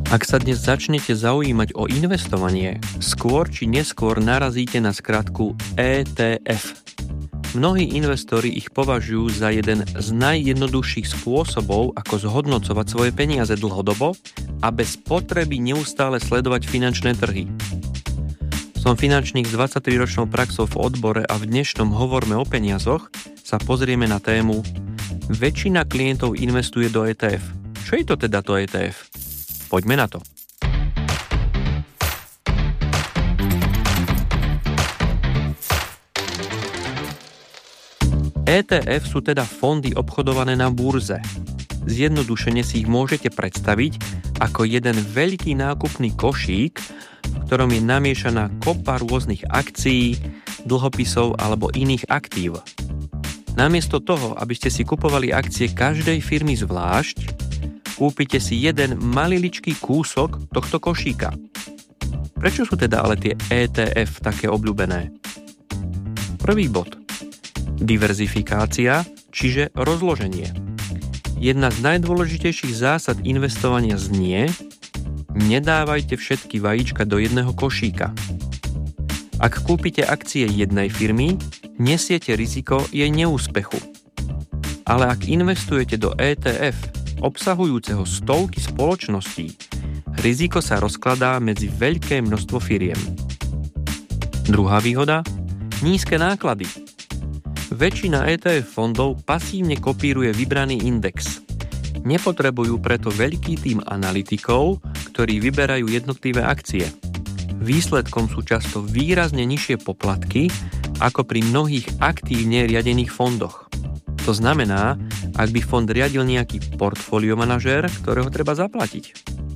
Ak sa dnes začnete zaujímať o investovanie, skôr či neskôr narazíte na skratku ETF. Mnohí investori ich považujú za jeden z najjednoduchších spôsobov, ako zhodnocovať svoje peniaze dlhodobo a bez potreby neustále sledovať finančné trhy. Som finančník s 23-ročnou praxou v odbore a v dnešnom Hovorme o peniazoch sa pozrieme na tému Väčšina klientov investuje do ETF. Čo je to teda to ETF? Poďme na to. ETF sú teda fondy obchodované na burze. Zjednodušene si ich môžete predstaviť ako jeden veľký nákupný košík, v ktorom je namiešaná kopa rôznych akcií, dlhopisov alebo iných aktív. Namiesto toho, aby ste si kupovali akcie každej firmy zvlášť, kúpite si jeden maliličký kúsok tohto košíka. Prečo sú teda ale tie ETF také obľúbené? Prvý bod. Diverzifikácia, čiže rozloženie. Jedna z najdôležitejších zásad investovania znie: nedávajte všetky vajíčka do jedného košíka. Ak kúpite akcie jednej firmy, nesiete riziko jej neúspechu. Ale ak investujete do ETF, obsahujúceho stovky spoločností, riziko sa rozkladá medzi veľké množstvo firiem. Druhá výhoda? Nízke náklady. Väčšina ETF fondov pasívne kopíruje vybraný index. Nepotrebujú preto veľký tím analytikov, ktorí vyberajú jednotlivé akcie. Výsledkom sú často výrazne nižšie poplatky ako pri mnohých aktívne riadených fondoch. To znamená, ak by fond riadil nejaký portfóliomanažér, ktorého treba zaplatiť.